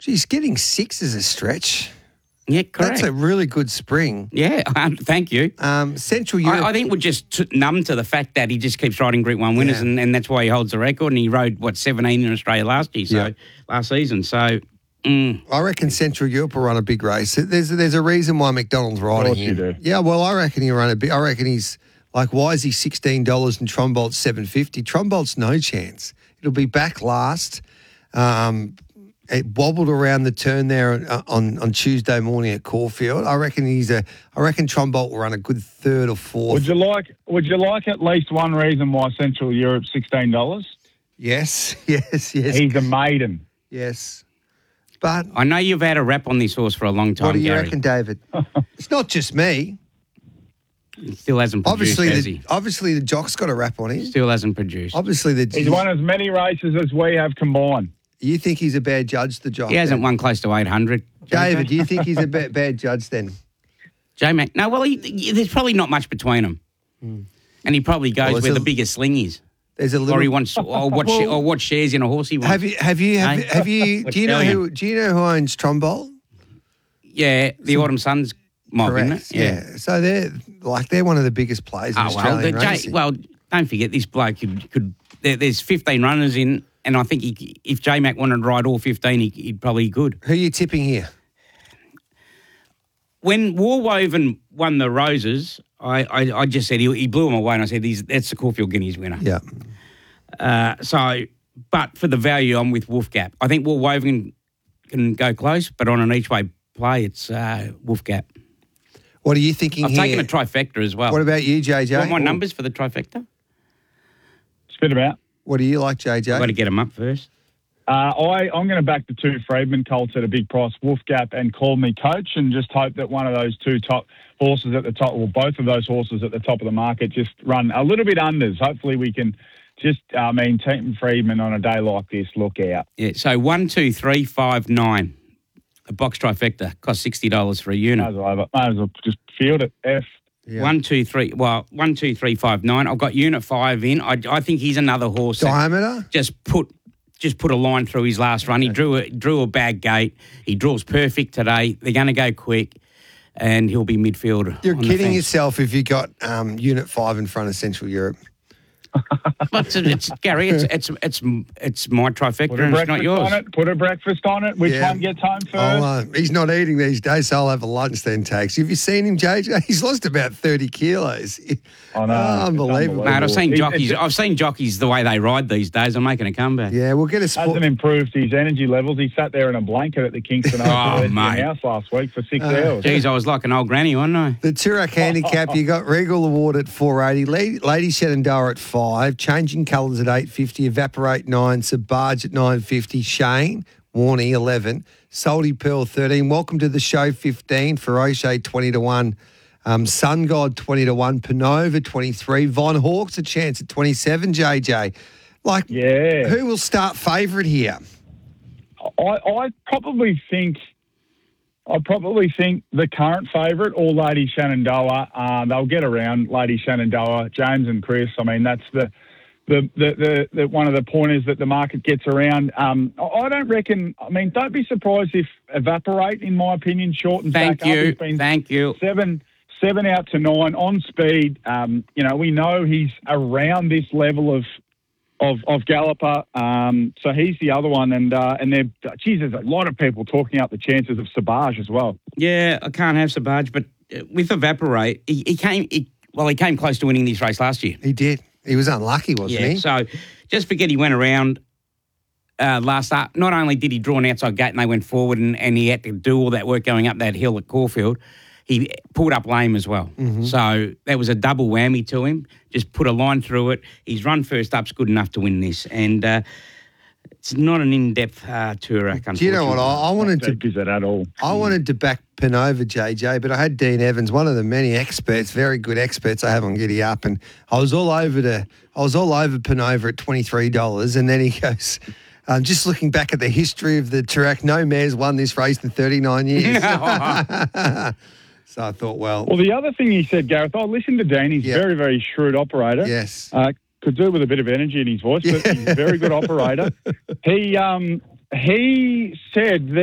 Geez, getting 6 is a stretch. Yeah, correct. That's a really good spring. Yeah, thank you. Central Europe. I think we're just numb to the fact that he just keeps riding Group 1 winners, and that's why he holds the record. And he rode, 17 in Australia last season. So, I reckon Central Europe will run a big race. There's a reason why McDonald's riding him. Do. Yeah, well, I reckon he'll run a big. I reckon he's like, why is he $16 and Trombolt's $7.50? Trombolt's no chance. It'll be back last. It wobbled around the turn there on Tuesday morning at Caulfield. I reckon Trombolt will run a good third or fourth. Would you like at least one reason why Central Europe's $16? Yes. He's a maiden. Yes. But I know you've had a rap on this horse for a long time, what do you Gary. reckon, David? It's not just me. He still hasn't produced, has he? Obviously, the jock's got a rap on him. Still hasn't produced. Obviously, He's won as many races as we have combined. You think he's a bad judge, the jock? He hasn't then? won close to 800. David, do you think he's a bad judge then? J-Mac. No, well, there's probably not much between them. And he probably goes where the biggest sling is. There's a little. Or he wants, or what shares in a horse he wants. Have you? Do you know who owns Trombolt? Yeah, the Autumn Sun's mob, isn't it? Yeah. So they're one of the biggest players in Australian racing. Don't forget this bloke could. There's 15 runners in, and I think if J-Mac wanted to ride all 15, he'd probably could. Who are you tipping here? When Warwoven won the Roses, I just said he blew him away, and I said that's the Caulfield Guineas winner. Yeah. But for the value, I'm with Wolf Gap. I think Warwoven can go close, but on an each-way play, it's Wolf Gap. What are you thinking I've here? taken a trifecta as well. What about you, JJ? Want my numbers for the trifecta? Spit them out. What do you like, JJ? I've got to get them up first. I'm going to back the two Freedman colts at a big price, Wolf Gap and Call Me Coach, and just hope that one of those two top horses at the top, or both of those horses at the top of the market, just run a little bit unders. Hopefully we can Team Freedman on a day like this, look out. Yeah, so 1, 2, 3, 5, 9. A box trifecta costs $60 for a unit. Might as well just field it, F. Yeah. 1, 2, 3. Well, 1, 2, 3, 5, 9. I've got unit 5 in. I think he's another horse. Diameter? Just put a line through his last run. He drew a bag gate. He draws perfect today. They're going to go quick, and he'll be midfield. You're on the kidding fence. yourself if you got unit 5 in front of Central Europe. But it's Gary. It's my trifecta, and it's not yours. Put a breakfast on it. Which one gets home first? He's not eating these days, so I'll have a lunch then, Takes. Have you seen him, JJ? He's lost about 30 kilos. I know. Unbelievable. Mate, I've seen jockeys the way they ride these days. I'm making a comeback. Yeah, we'll get a sport. Hasn't improved his energy levels. He sat there in a blanket at the Kingston mate. House last week for 6 hours. Geez, I was like an old granny, wasn't I? The Toorak handicap, you got Regal Award at 480, Lady Shenandoah at 5, Changing Colours at 850, Evaporate 9, Sabaj at 950, Shane, Warney 11, Salty Pearl 13. Welcome to the show 15, Feroce 20 to 1, Sun God 20 to 1, Panova 23, Von Hawk's a chance at 27, JJ. Who will start favourite here? I probably think the current favourite, or Lady Shenandoah. They'll get around Lady Shenandoah, James and Chris. I mean, that's the one of the pointers that the market gets around. I don't reckon. I mean, don't be surprised if Evaporate, in my opinion, shortens back up. Thank you. 7 out to 9 on speed. We know he's around this level of Galloper. So he's the other one, and there's a lot of people talking up the chances of Sabaj as well. Yeah, I can't have Sabaj, but with Evaporate, he came close to winning this race last year. He did. He was unlucky, wasn't he? So just forget he went around last start. Not only did he draw an outside gate and they went forward and he had to do all that work going up that hill at Caulfield, he pulled up lame as well. Mm-hmm. So that was a double whammy to him. Just put a line through it. His run first up's good enough to win this. And it's not an in-depth Toorak, unfortunately. Do you know what? I wanted to back Panova, JJ, but I had Dean Evans, one of the many experts, very good experts I have on Giddy Up, and I was all over Panova at $23, and then he goes, just looking back at the history of the Toorak, no mare's won this race in 39 years. So I thought, well, the other thing he said, Gareth, listen to Dean. He's a very, very shrewd operator. Yes. Could do with a bit of energy in his voice, but he's a very good operator. He said